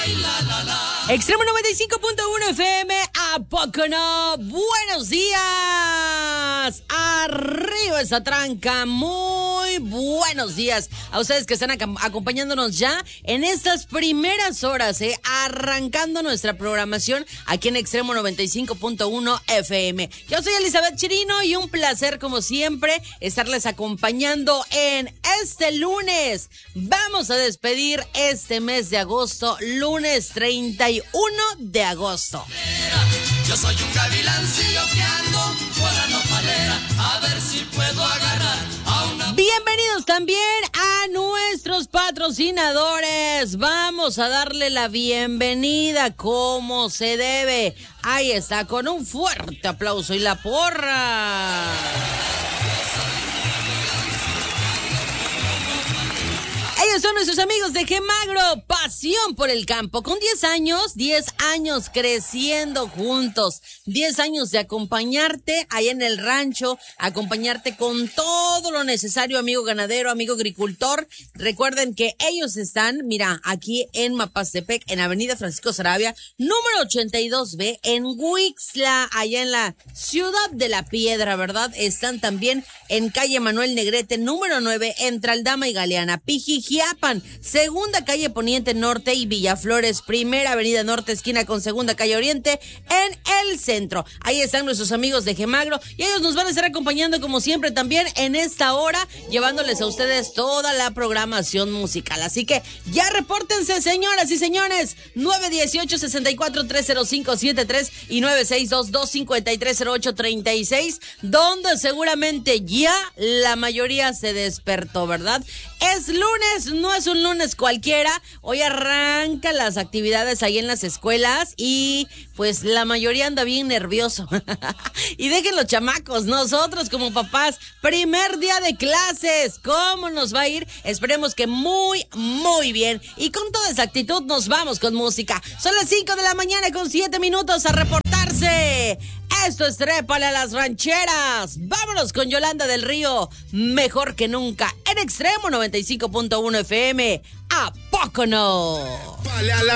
Extremo 95.1 FM, ¿a poco no? Buenos días. Arriba esa tranca. Muy buenos días a ustedes que están acompañándonos ya en estas primeras horas, arrancando nuestra programación aquí en Extremo 95.1 FM. Yo soy Elizabeth Chirino y un placer como siempre estarles acompañando en este lunes. Vamos a despedir este mes de agosto, lunes 31 de agosto. Yo soy un gavilancillo que ando por la nopalera, a ver si puedo agarrar a una... Bienvenidos también a nuestros patrocinadores. Vamos a darle la bienvenida como se debe. Ahí está, con un fuerte aplauso y la porra. Ellos son nuestros amigos de Gemagro, pasión por el campo. Con 10 años creciendo juntos, 10 años de acompañarte ahí en el rancho, acompañarte con todo lo necesario, amigo ganadero, amigo agricultor. Recuerden que ellos están, mira, aquí en Mapastepec, en Avenida Francisco Saravia, número 82B, en Huixtla, allá en la Ciudad de la Piedra, ¿verdad? Están también en calle Manuel Negrete, número 9, entre Aldama y Galeana, Pijijiapan, segunda calle Poniente Norte y Villaflores, primera avenida Norte, esquina con segunda calle Oriente, en el centro. Ahí están nuestros amigos de Gemagro y ellos nos van a estar acompañando como siempre también en esta hora, llevándoles a ustedes toda la programación musical. Así que ya repórtense, señoras y señores, 918-64-30573 y 962-253-0836, donde seguramente ya la mayoría se despertó, ¿verdad? Es lunes, no es un lunes cualquiera. Hoy arrancan las actividades ahí en las escuelas y pues la mayoría anda bien nervioso. Y dejen los chamacos, nosotros como papás, primer día de clases, ¿cómo nos va a ir? Esperemos que muy, muy bien. Y con toda esa actitud nos vamos con música. Son las 5 de la mañana con 7 minutos a reportarse. Esto es Trépale a las Rancheras. Vámonos con Yolanda del Río, mejor que nunca, en Extremo 95.1 FM. ¿A poco no? Trépale a la